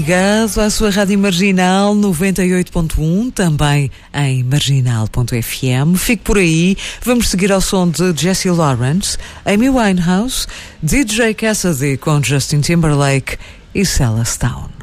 Ligado à sua Rádio Marginal 98.1, também em marginal.fm. Fique por aí, vamos seguir ao som de Jesse Lawrence, Amy Winehouse, DJ Cassidy com Justin Timberlake e Celeste Town.